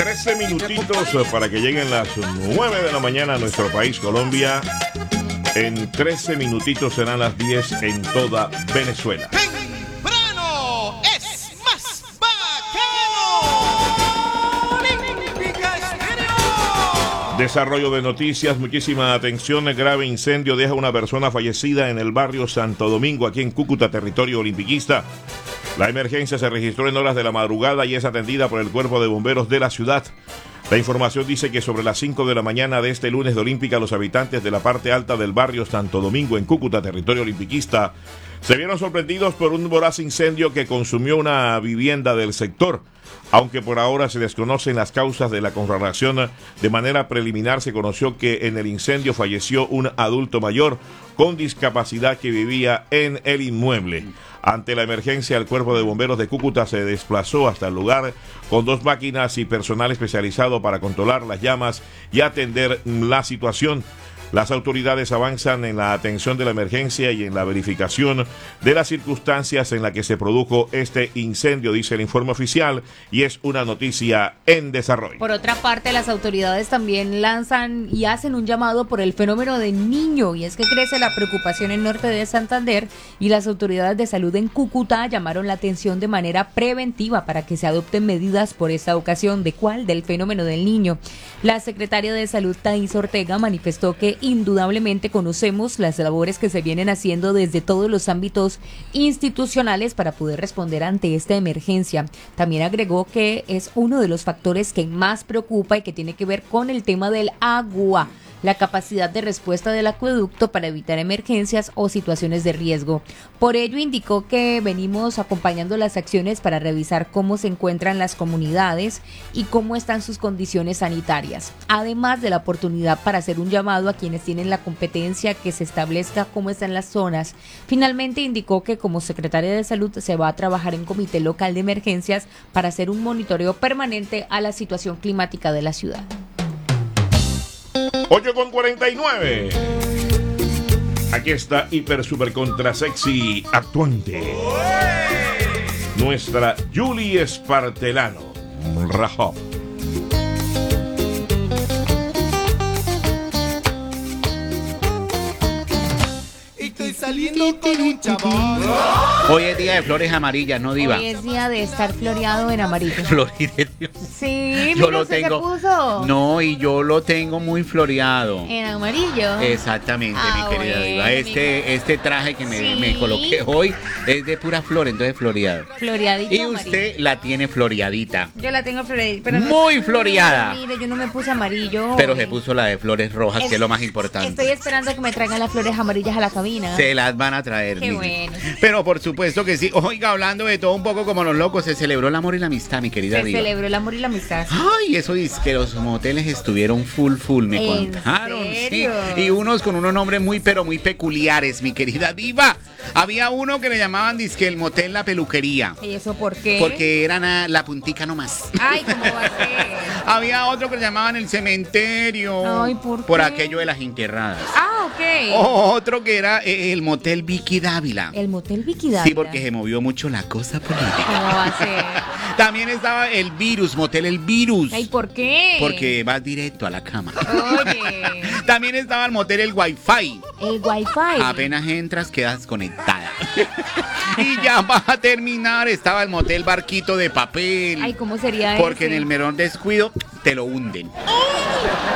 13 minutitos para que lleguen las 9 de la mañana a nuestro país, Colombia. En 13 minutitos serán las 10 en toda Venezuela. ¡Temprano es más bacano! Olímpica Estéreo. Desarrollo de noticias, muchísima atención. El grave incendio deja una persona fallecida en el barrio Santo Domingo, aquí en Cúcuta, territorio olimpiquista. La emergencia se registró en horas de la madrugada y es atendida por el Cuerpo de Bomberos de la ciudad. La información dice que sobre las 5 de la mañana de este lunes de Olímpica, los habitantes de la parte alta del barrio Santo Domingo, en Cúcuta, territorio olimpiquista, se vieron sorprendidos por un voraz incendio que consumió una vivienda del sector. Aunque por ahora se desconocen las causas de la conflagración, de manera preliminar se conoció que en el incendio falleció un adulto mayor con discapacidad que vivía en el inmueble. Ante la emergencia, el Cuerpo de Bomberos de Cúcuta se desplazó hasta el lugar con 2 máquinas y personal especializado para controlar las llamas y atender la situación. Las autoridades avanzan en la atención de la emergencia y en la verificación de las circunstancias en las que se produjo este incendio, dice el informe oficial, y es una noticia en desarrollo. Por otra parte, las autoridades también lanzan y hacen un llamado por el fenómeno del niño, y es que crece la preocupación en norte de Santander, y las autoridades de salud en Cúcuta llamaron la atención de manera preventiva para que se adopten medidas por esta ocasión. ¿De cuál? Del fenómeno del niño. La secretaria de Salud, Thais Ortega, manifestó que indudablemente conocemos las labores que se vienen haciendo desde todos los ámbitos institucionales para poder responder ante esta emergencia. También agregó que es uno de los factores que más preocupa y que tiene que ver con el tema del agua, la capacidad de respuesta del acueducto para evitar emergencias o situaciones de riesgo. Por ello, indicó que venimos acompañando las acciones para revisar cómo se encuentran las comunidades y cómo están sus condiciones sanitarias, además de la oportunidad para hacer un llamado a quienes tienen la competencia que se establezca cómo están las zonas. Finalmente, indicó que como secretaria de Salud se va a trabajar en comité local de emergencias para hacer un monitoreo permanente a la situación climática de la ciudad. 8:49. Aquí está Hiper Super Contra Sexy actuante. Nuestra Julie Espartelano. Rajo. Estoy saliendo con un chabón. Hoy es día de flores amarillas, ¿no, diva? Hoy es día de estar floreado en amarillo. Floriderio. Sí, Yo mira, lo usted tengo. se puso No, y yo lo tengo muy floreado. en amarillo. Exactamente, Ah, mi querida diva. bueno, Este traje que me, Sí. me coloqué hoy es de pura flor, entonces floreado. Floreadito Y amarillo. usted la tiene floreadita. Yo la tengo floreadita, pero no- Muy floreada. Mire, yo no me puse amarillo. Pero hoy. se puso la de flores rojas, que es lo más importante. Estoy esperando que me traigan las flores amarillas a la cabina. Se las van a traer. Qué mire. bueno. Pero por supuesto que sí. Oiga, hablando de todo un poco como los locos, se celebró el amor y la amistad, mi querida Se diva. celebró el amor y la amistad. Ay, eso dice que los moteles estuvieron full, me ¿En contaron. serio? Sí. Y unos con unos nombres muy, pero muy peculiares, mi querida diva. Había uno que le llamaban dizque el motel La Peluquería. ¿Y eso por qué? Porque eran la puntica nomás. Ay, ¿cómo va a ser? Había otro que le llamaban el cementerio. Ay, ¿por qué? aquello de las enterradas. Ah, ok. Otro que era el motel Vicky Dávila. El motel Vicky Dávila. Sí, porque se movió mucho la cosa política. ¿Cómo va a ser? También estaba el Virus, motel El Virus. Ay, ¿por qué? Porque vas directo a la cama. Oye, También estaba el motel El Wi-Fi. el wifi. Apenas entras, quedas conectada. Y ya va a terminar, estaba el motel Barquito de Papel. Ay, ¿cómo sería Porque ese? en el menor descuido te lo hunden.